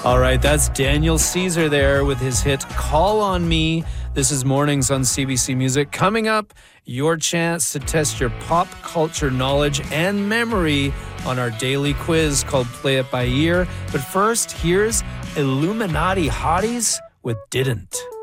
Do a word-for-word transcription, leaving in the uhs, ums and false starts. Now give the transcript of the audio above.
All right, that's Daniel Caesar there with his hit Call on Me. This is Mornings on C B C Music. Coming up, your chance to test your pop culture knowledge and memory on our daily quiz called Play It By Ear. But first, here's Illuminati Hotties with Didn't.